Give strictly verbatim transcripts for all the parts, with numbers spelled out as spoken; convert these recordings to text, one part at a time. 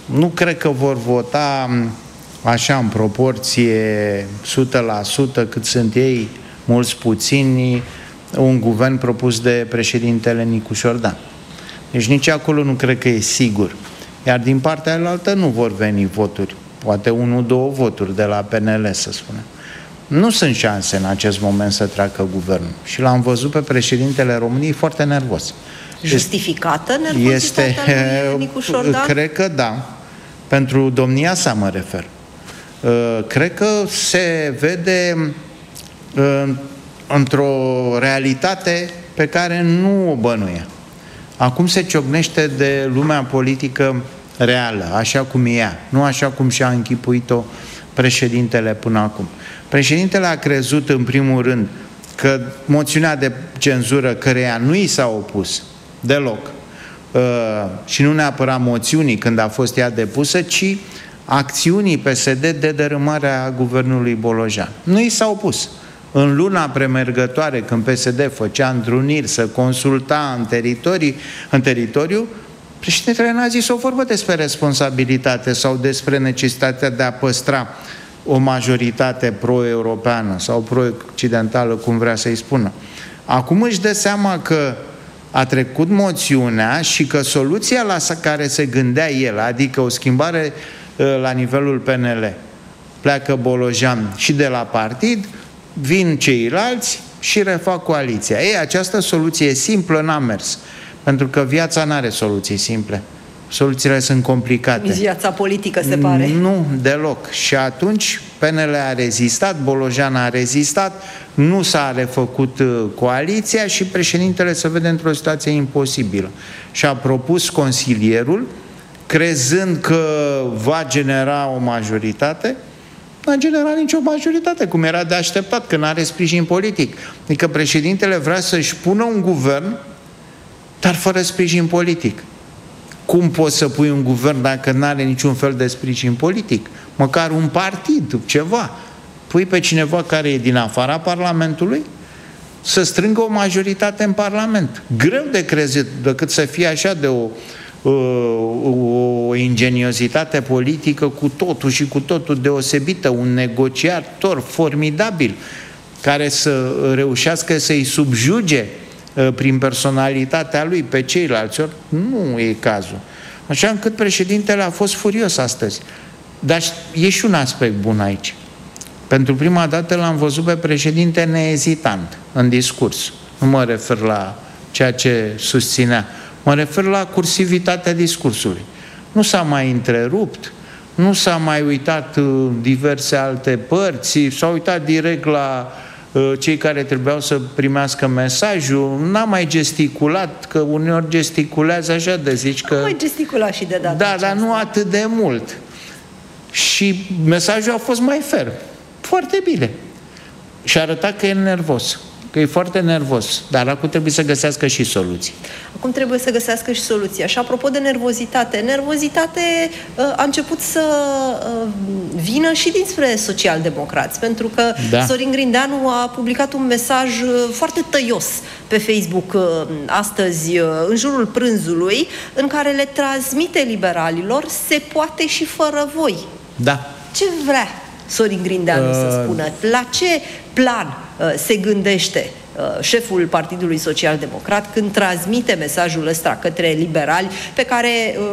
Nu cred că vor vota așa în proporție o sută la sută cât sunt ei, mulți puțini, un guvern propus de președintele Nicu Șordan. Deci nici acolo nu cred că e sigur. Iar din partea alaltă nu vor veni voturi. Poate unu, două voturi de la P N L, să spunem. Nu sunt șanse în acest moment să treacă guvernul. Și l-am văzut pe președintele României foarte nervos. Justificată nervozitatea este, lui Nicu Șordan? Cred că da. Pentru domnia sa mă refer. Cred că se vede într-o realitate pe care nu o bănuie. Acum se ciocnește de lumea politică reală, așa cum e ea, nu așa cum și-a închipuit-o președintele până acum. Președintele a crezut în primul rând că moțiunea de cenzură căreia nu i s-a opus deloc și nu neapărat moțiunii când a fost ea depusă, ci acțiunii P S D de dărâmarea guvernului Bolojan. Nu i s-a opus. În luna premergătoare, când P S D făcea întruniri, să consulta în, teritorii, în teritoriu, președintele n-a zis o vorbă despre responsabilitate sau despre necesitatea de a păstra o majoritate pro-europeană sau pro-occidentală, cum vrea să-i spună. Acum își dă seama că a trecut moțiunea și că soluția la care se gândea el, adică o schimbare la nivelul P N L, pleacă Bolojan și de la partid, vin ceilalți și refac coaliția. Ei, această soluție simplă n-a mers, pentru că viața n-are soluții simple. Soluțiile sunt complicate. Viața politică, se pare. Nu, deloc. Și atunci P N L a rezistat, Bolojan a rezistat, nu s-a refăcut coaliția și președintele se vede într-o situație imposibilă. Și a propus consilierul, crezând că va genera o majoritate, n-a generat nicio majoritate, cum era de așteptat, că n-are sprijin politic. Adică președintele vrea să-și pună un guvern, dar fără sprijin politic. Cum poți să pui un guvern dacă n-are niciun fel de sprijin politic? Măcar un partid, ceva. Pui pe cineva care e din afara Parlamentului să strângă o majoritate în Parlament. Greu de crezut, decât să fie așa de o o ingeniozitate politică cu totul și cu totul deosebită, un negociator formidabil care să reușească să-i subjuge prin personalitatea lui pe ceilalți. Ori nu e cazul. Așa încât președintele a fost furios astăzi. Dar e și un aspect bun aici. Pentru prima dată l-am văzut pe președinte neezitant în discurs. Nu mă refer la ceea ce susținea. Mă refer la cursivitatea discursului. Nu s-a mai întrerupt, nu s-a mai uitat diverse alte părți, s-a uitat direct la uh, cei care trebuiau să primească mesajul, n-a mai gesticulat, că uneori gesticulează așa de zici că... Nu mai gesticula și de data Da, aceasta. dar nu atât de mult. Și mesajul a fost mai ferm. Foarte bine. Și arăta că e nervos. Că e foarte nervos, dar acum trebuie să găsească și soluții. Acum trebuie să găsească și soluția. Și apropo de nervozitate, nervozitate a început să vină și dinspre socialdemocrați, pentru că da. Sorin Grindeanu a publicat un mesaj foarte tăios pe Facebook astăzi, în jurul prânzului, în care le transmite liberalilor: se poate și fără voi. Da. Ce vrea Sorin Grindeanu uh... să spună? La ce plan se gândește șeful Partidului Social-Democrat când transmite mesajul ăsta către liberali, pe care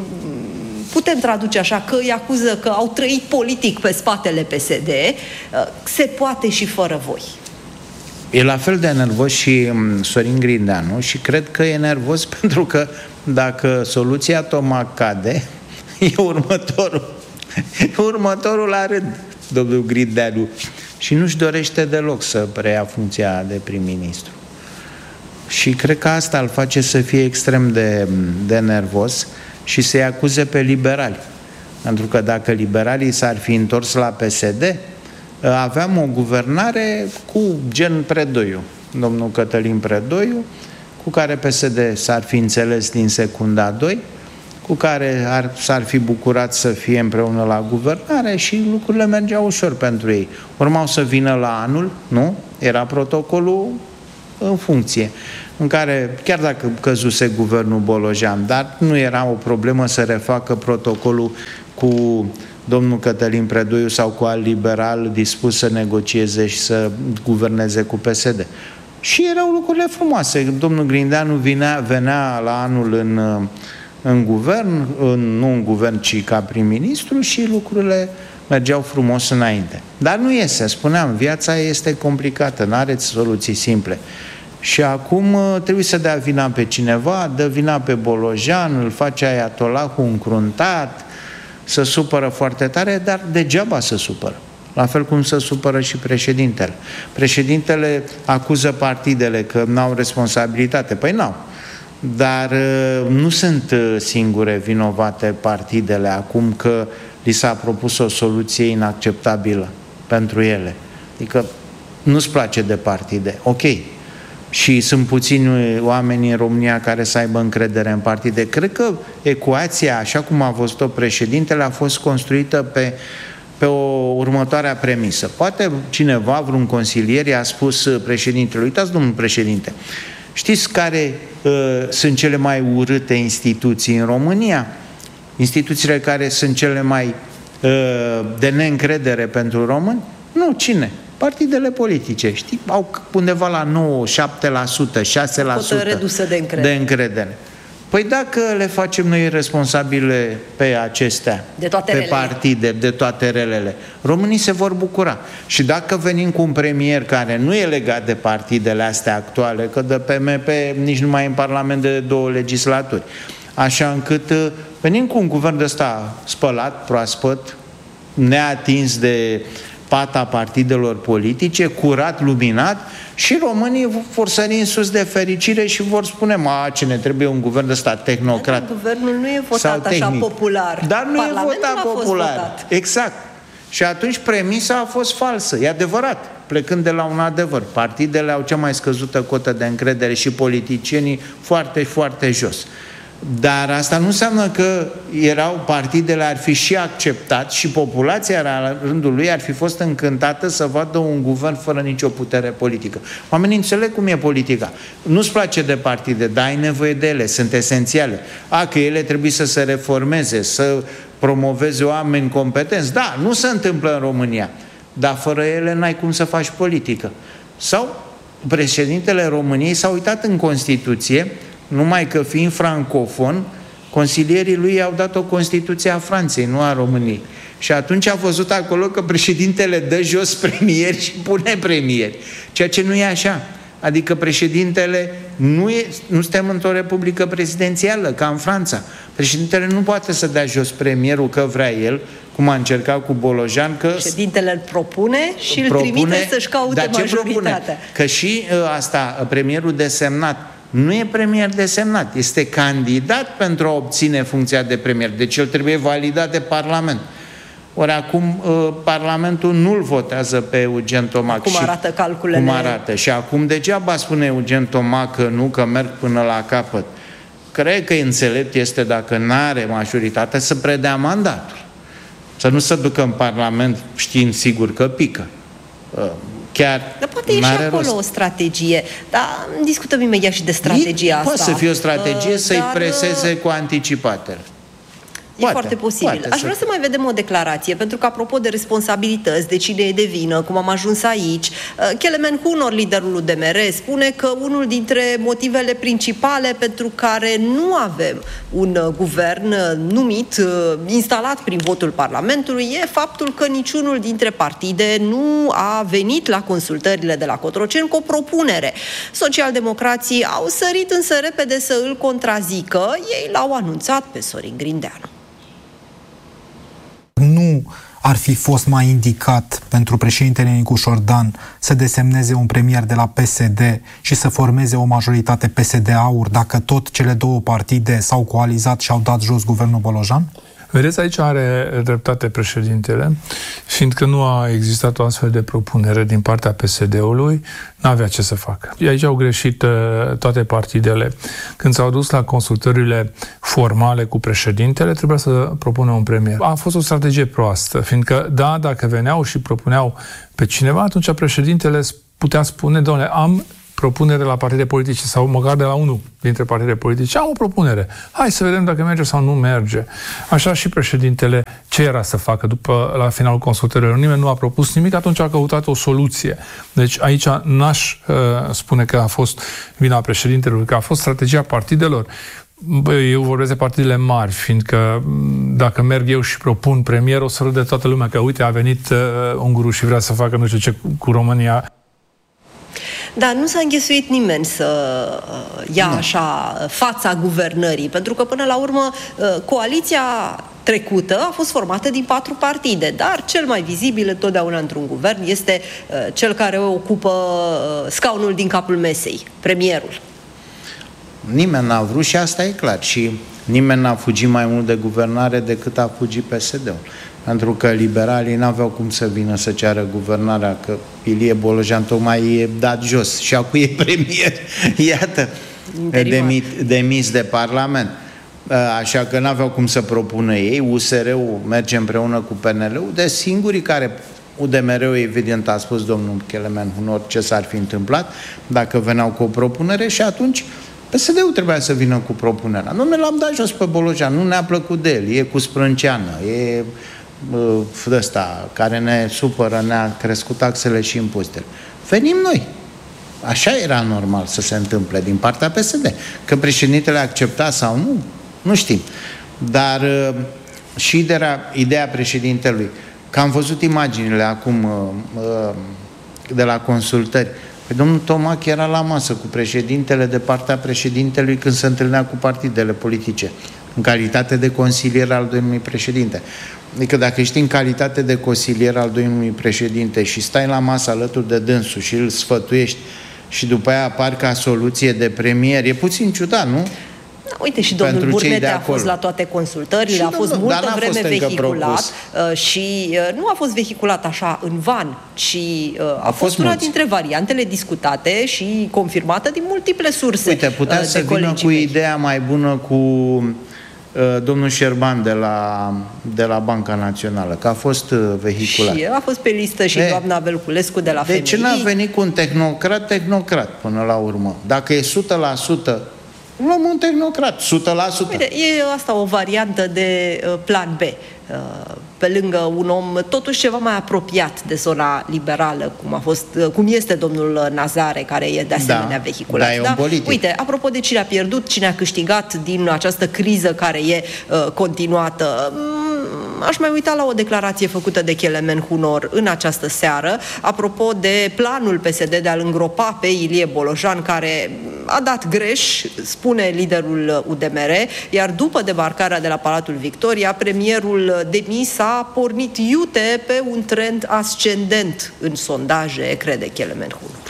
putem traduce așa, că îi acuză că au trăit politic pe spatele P S D? Se poate și fără voi. E la fel de nervos și Sorin Grindeanu și cred că e nervos pentru că dacă soluția Tomac cade, e următorul. E următorul la rând, domnul Grindeanu. Și nu-și dorește deloc să preia funcția de prim-ministru. Și cred că asta îl face să fie extrem de, de nervos și să-i acuze pe liberali. Pentru că dacă liberalii s-ar fi întors la P S D, aveam o guvernare cu gen Predoiu, domnul Cătălin Predoiu, cu care P S D s-ar fi înțeles din secunda doi, cu care ar, s-ar fi bucurat să fie împreună la guvernare și lucrurile mergeau ușor pentru ei. Urmau să vină la anul, nu? Era protocolul în funcție, în care, chiar dacă căzuse guvernul Bolojan, dar nu era o problemă să refacă protocolul cu domnul Cătălin Predoiu sau cu alt liberal dispus să negocieze și să guverneze cu P S D. Și erau lucrurile frumoase. Domnul Grindeanu venea, venea la anul în, în guvern, în, nu în guvern, ci ca prim-ministru și lucrurile mergeau frumos înainte. Dar nu iese, spuneam, viața este complicată, nu are soluții simple. Și acum trebuie să dea vina pe cineva, dă vina pe Bolojan, îl face Ayatollahul încruntat, se supără foarte tare, dar degeaba se supără. La fel cum se supără și președintele. Președintele acuză partidele că n-au responsabilitate. Păi n-au. Dar nu sunt singure vinovate partidele acum că li s-a propus o soluție inacceptabilă pentru ele. Adică nu-ți place de partide. Ok. Și sunt puțini oameni în România care să aibă încredere în partide. Cred că ecuația, așa cum a văzut-o președintele, a fost construită pe, pe o următoarea premisă. Poate cineva, vreun consilier, i-a spus președintelui: uitați, domnul președinte, știți care uh, sunt cele mai urâte instituții în România? Instituțiile care sunt cele mai uh, de neîncredere pentru români? Nu, cine? Partidele politice, știi, au undeva la nouă, șapte la sută, șase la sută redusă de încredere. de încredere. Păi dacă le facem noi responsabile pe acestea, de toate pe relele. partide, de toate relele, românii se vor bucura. Și dacă venim cu un premier care nu e legat de partidele astea actuale, că de P M P nici nu mai e în Parlament de două legislaturi, așa încât venim cu un guvern de ăsta spălat, proaspăt, neatins de pata partidelor politice, curat, luminat, și românii vor sări în sus de fericire și vor spune: a, ce ne trebuie un guvern de stat tehnocrat. Dar guvernul nu e votat așa popular. Dar nu e votat popular. Votat. Exact. Și atunci premisa a fost falsă. E adevărat. Plecând de la un adevăr. Partidele au cea mai scăzută cotă de încredere și politicienii foarte, foarte jos. Dar asta nu înseamnă că erau partidele, ar fi și acceptat și populația la rândul lui ar fi fost încântată să vadă un guvern fără nicio putere politică. Oamenii înțeleg cum e politica. Nu-ți place de partide, dar ai nevoie de ele, sunt esențiale. A, că ele trebuie să se reformeze, să promoveze oameni competenți. Da, nu se întâmplă în România, dar fără ele n-ai cum să faci politică. Sau președintele României s-a uitat în Constituție, numai că fiind francofon, consilierii lui i-au dat o Constituție a Franței, nu a României. Și atunci a văzut acolo că președintele dă jos premieri și pune premieri. Ceea ce nu e așa. Adică președintele nu e, nu suntem într-o republică prezidențială, ca în Franța. Președintele nu poate să dea jos premierul că vrea el, cum a încercat cu Bolojan, că... Președintele îl propune și îl propune, trimite să-și caute majoritatea. Că și asta, premierul desemnat, nu e premier desemnat, este candidat pentru a obține funcția de premier. Deci el trebuie validat de Parlament. Ori acum Parlamentul nu-l votează pe Eugen Tomac. Cum arată calculele? Cum arată. Și acum degeaba spune Eugen Tomac că nu, că merg până la capăt. Cred că înțelept este, dacă n-are majoritate, să predea mandatul. Să nu se ducă în Parlament știind sigur că pică. Chiar dar poate e și acolo rost. O strategie. Dar discutăm imediat și de strategia e, asta. Poate să fie o strategie uh, să-i preseze cu anticipatele. E poate, foarte posibil. Poate Aș vrea să... să mai vedem o declarație, pentru că apropo de responsabilități, de cine e de vină, cum am ajuns aici, Kelemen Hunor, liderul U D M R, spune că unul dintre motivele principale pentru care nu avem un guvern numit, instalat prin votul Parlamentului, e faptul că niciunul dintre partide nu a venit la consultările de la Cotroceni cu o propunere. Socialdemocrații au sărit însă repede să îl contrazică. Ei l-au anunțat pe Sorin Grindeanu. Nu ar fi fost mai indicat pentru președintele Nicu Șordan să desemneze un premier de la P S D și să formeze o majoritate P S D-Aur dacă tot cele două partide s-au coalizat și au dat jos guvernul Bolojan? Vedeți, aici are dreptate președintele, fiindcă nu a existat o astfel de propunere din partea P S D-ului, n-avea ce să facă. Aici au greșit uh, toate partidele. Când s-au dus la consultările formale cu președintele, trebuia să propună un premier. A fost o strategie proastă, fiindcă, da, dacă veneau și propuneau pe cineva, atunci președintele putea spune: doamne, am propunere la partide politice sau măcar de la unul dintre partide politice, am o propunere. Hai să vedem dacă merge sau nu merge. Așa și președintele ce era să facă după la finalul consultărilor. Nimeni nu a propus nimic, atunci a căutat o soluție. Deci aici n-aș uh, spune că a fost vina președintelui, că a fost strategia partidelor. Eu vorbesc de partidele mari, fiindcă dacă merg eu și propun premier, o să râde toată lumea că uite, a venit uh, ungurul și vrea să facă nu știu ce cu România. Dar nu s-a înghesuit nimeni să ia nu. așa fața guvernării, pentru că până la urmă coaliția trecută a fost formată din patru partide, dar cel mai vizibil întotdeauna într-un guvern este cel care ocupă scaunul din capul mesei, premierul. Nimeni n-a vrut și asta e clar. Și nimeni n-a fugit mai mult de guvernare decât a fugit P S D-ul. Pentru că liberalii n-aveau cum să vină să ceară guvernarea, că Ilie Bolojan tocmai e dat jos și acum e premier, iată, demis, demis de Parlament. Așa că n-aveau cum să propună ei. U S R-ul merge împreună cu P N L-ul, de singurii care... U D M R-ul, evident, a spus domnul Kelemen Hunor ce s-ar fi întâmplat dacă veneau cu o propunere și atunci P S D-ul trebuia să vină cu propunerea. Nu ne l-am dat jos pe Bolojan, nu ne-a plăcut de el, e cu sprânceană, e uh, ăsta care ne supără, ne-a crescut taxele și impozitele. Venim noi. Așa era normal să se întâmple din partea P S D. Că președintele accepta sau nu, nu știm. Dar uh, și ideea, ideea președintelui, că am văzut imaginile acum uh, uh, de la consultări. Păi domnul Tomac era la masă cu președintele de partea președintelui când se întâlnea cu partidele politice, în calitate de consilier al domnului președinte. Adică dacă ești în calitate de consilier al domnului președinte și stai la masă alături de dânsul și îl sfătuiești și după aia apar ca soluție de premier, e puțin ciudat, nu? Uite, și domnul Burnete a fost la toate consultările, a fost multă vreme vehiculat și nu a fost vehiculat așa în van, ci a, a fost una dintre variantele discutate și confirmată din multiple surse. Uite, putea să vină cu ideea mai bună cu uh, domnul Șerban de la, de la Banca Națională, că a fost uh, vehiculat. Și a fost pe listă și e, doamna Velculescu de la F M I. De ce n-a venit cu un tehnocrat, tehnocrat până la urmă? Dacă e o sută la sută luăm un tehnocrat, o sută la sută. Uite, e asta o variantă de uh, plan B. Uh, pe lângă un om totuși ceva mai apropiat de zona liberală, cum a fost, uh, cum este domnul Nazare, care e de asemenea da, vehiculat. Da, e un politic. Uite, apropo de cine a pierdut, cine a câștigat din această criză care e uh, continuată, aș mai uita la o declarație făcută de Kelemen Hunor în această seară, apropo de planul P S D de a-l îngropa pe Ilie Bolojan, care a dat greș, spune liderul U D M R, iar după debarcarea de la Palatul Victoria, premierul demis a pornit iute pe un trend ascendent în sondaje, crede Kelemen Hunor.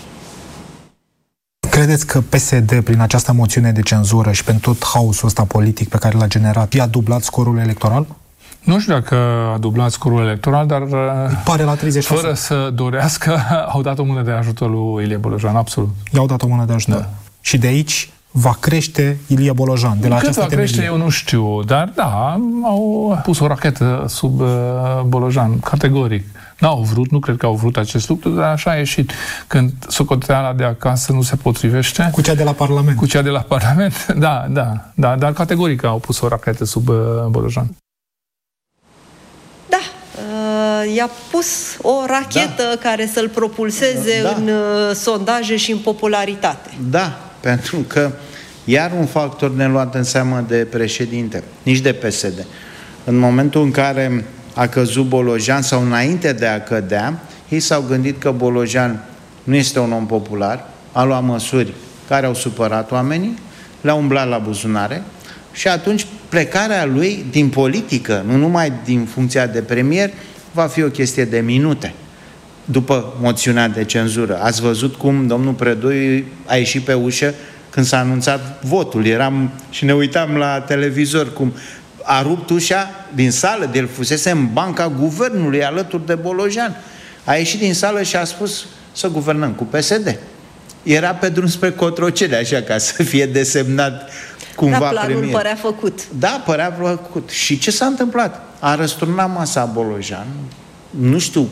Credeți că P S D, prin această moțiune de cenzură și pentru tot haosul ăsta politic pe care l-a generat, i-a dublat scorul electoral? Nu știu dacă a dublat scorul electoral, dar pare la treizeci la sută. Fără să dorească, au dat o mână de ajutor lui Ilie Bolojan, absolut. I-au dat o mână de ajutor. Da. Și de aici va crește Ilie Bolojan. De la Cât această va crește, temelie. Eu nu știu, dar da, au pus o rachetă sub uh, Bolojan, categoric. N-au vrut, nu cred că au vrut acest lucru, dar așa a ieșit. Când socoteala de acasă nu se potrivește... Cu cea de la Parlament. Cu cea de la Parlament, da, da, da, dar categoric au pus o rachetă sub uh, Bolojan. Da, uh, i-a pus o rachetă da. care să-l propulseze da. în uh, sondaje și în popularitate. Da, pentru că iar un factor neluat în seamă de președinte, nici de P S D. În momentul în care a căzut Bolojan sau înainte de a cădea, ei s-au gândit că Bolojan nu este un om popular, a luat măsuri care au supărat oamenii, le-au umblat la buzunare și atunci plecarea lui din politică, nu numai din funcția de premier, va fi o chestie de minute. După moțiunea de cenzură. Ați văzut cum domnul Predoiu a ieșit pe ușă când s-a anunțat votul. Eram și ne uitam la televizor cum a rupt ușa din sală, de el fusese în banca guvernului alături de Bolojan. A ieșit din sală și a spus să guvernăm cu P S D. Era pe drum spre Cotroceni, așa, ca să fie desemnat cumva da, planul premier. părea făcut. Da, părea făcut. Și ce s-a întâmplat? A răsturnat masa Bolojan. Nu știu,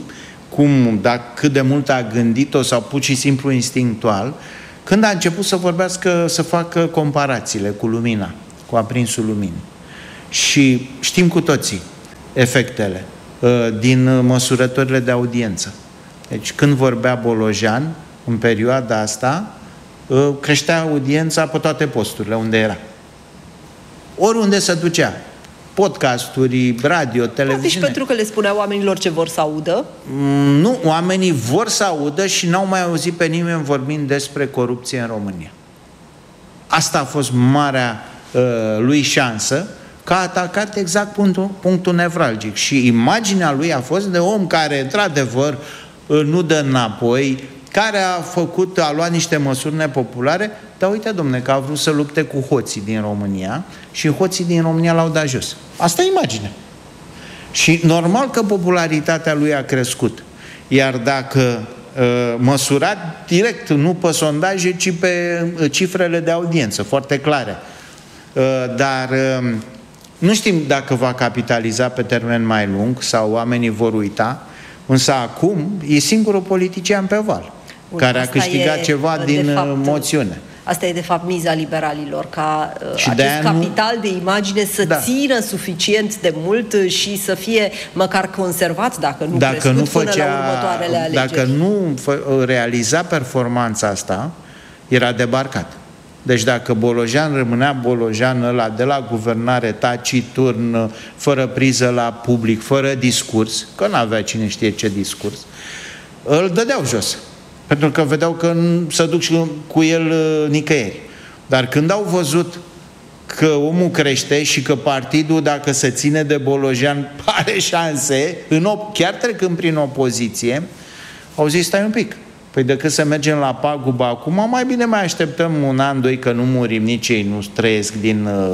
cum, dacă, cât de mult a gândit-o sau pur și simplu instinctual, când a început să vorbească, să facă comparațiile cu lumina, cu aprinsul luminii. Și știm cu toții efectele din măsurătorile de audiență. Deci când vorbea Bolojan, în perioada asta, creștea audiența pe toate posturile unde era. Oriunde se ducea. Podcasturi, radio, televiziune. Și pentru că le spunea oamenilor ce vor să audă? Nu, oamenii vor să audă și n-au mai auzit pe nimeni vorbind despre corupție în România. Asta a fost marea uh, lui șansă, că a atacat exact punctul, punctul nevralgic. Și imaginea lui a fost de om care, într-adevăr, nu dă înapoi, care a făcut, a luat niște măsuri nepopulare, dar uite, domne, că a vrut să lupte cu hoții din România și hoții din România l-au dat jos. Asta e imagine. Și normal că popularitatea lui a crescut. Iar dacă uh, măsurat direct, nu pe sondaje, ci pe uh, cifrele de audiență, foarte clare. Uh, dar uh, nu știm dacă va capitaliza pe termen mai lung sau oamenii vor uita, însă acum e singurul politician pe val. Bun, care a câștigat e, ceva din fapt, moțiune. Asta e de fapt miza liberalilor, ca și acest capital nu... de imagine să da. țină suficient de mult și să fie măcar conservat, dacă nu dacă crescut, nu până făcea, la următoarele alegeri. Dacă nu fă, realiza performanța asta, era debarcat. Deci dacă Bolojan rămânea Bolojan ăla de la guvernare taciturn, fără priză la public, fără discurs, că n-avea cine știe ce discurs, îl dădeau jos. Pentru că vedeau că se duc și cu el nicăieri. Dar când au văzut că omul crește și că partidul, dacă se ține de Bolojan, are șanse, în op- chiar trecând prin opoziție, au zis, stai un pic, păi decât să mergem la pagubă acum, mai bine mai așteptăm un an, doi, că nu murim, nici ei nu trăiesc din uh,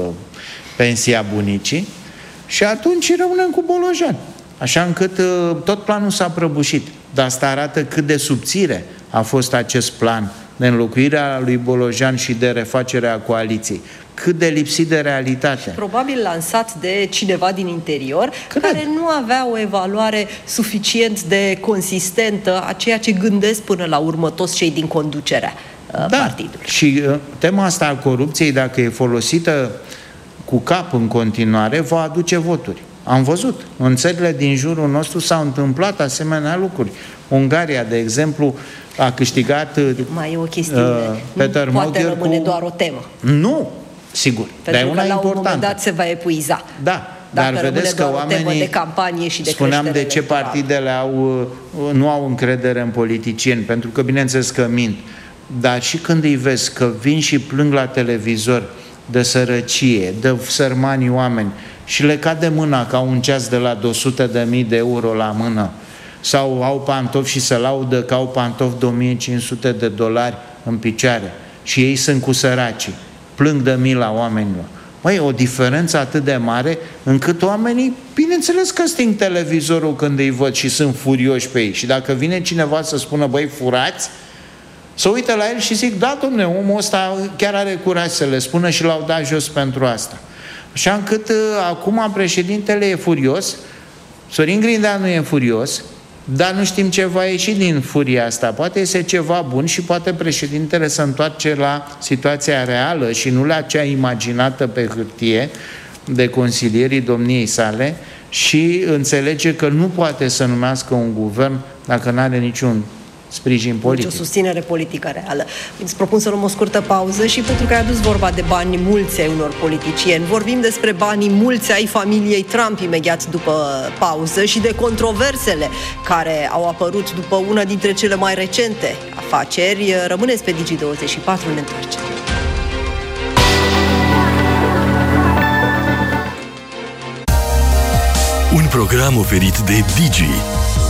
pensia bunicii, și atunci rămânem cu Bolojan. Așa încât uh, tot planul s-a prăbușit. Dar asta arată cât de subțire a fost acest plan de înlocuirea lui Bolojan și de refacerea coaliției. Cât de lipsit de realitate. Și probabil lansat de cineva din interior, Cred. care nu avea o evaluare suficient de consistentă a ceea ce gândesc până la urmă toți cei din conducerea uh, da. partidului. Și uh, tema asta a corupției, dacă e folosită cu cap în continuare, va aduce voturi. Am văzut. În țările din jurul nostru s-au întâmplat asemenea lucruri. Ungaria, de exemplu, a câștigat mai e o chestiune. Uh, Peter nu poate Mogher rămâne cu... doar o temă. Nu, sigur. Pentru dar că una la importantă. un moment dat se va epuiza. Da, Dacă dar vedeți că oamenii, de campanie și de spuneam de ce partidele au, nu au încredere în politicieni, pentru că bineînțeles că mint, dar și când îi vezi că vin și plâng la televizor de sărăcie, de sărmanii oameni și le cade mâna ca un ceas de la două sute de mii de euro la mână, sau au pantofi și se laudă că au pantofi de o mie cinci sute de dolari în picioare și ei sunt cu săracii, plâng de mila oamenilor. Măi, o diferență atât de mare încât oamenii, bineînțeles că sting televizorul când îi văd și sunt furioși pe ei. Și dacă vine cineva să spună, băi, furați, să uită la el și zic, da, dom'le, omul ăsta chiar are curaj să le spună și l-au dat jos pentru asta. Așa încât acum președintele e furios, Sorin Grindeanu e furios, dar nu știm ce va ieși din furia asta. Poate este ceva bun și poate președintele să întoarce la situația reală și nu la cea imaginată pe hârtie de consilierii domniei sale și înțelege că nu poate să numească un guvern dacă nu are niciun sprijin politic. Deci o susținere politică reală. Îți propun să luăm o scurtă pauză și pentru că ai adus vorba de bani mulți ai unor politicieni, vorbim despre banii mulți ai familiei Trump imediat după pauză și de controversele care au apărut după una dintre cele mai recente afaceri. Rămâneți pe Digi douăzeci și patru, ne întoarcem. Un program oferit de Digi.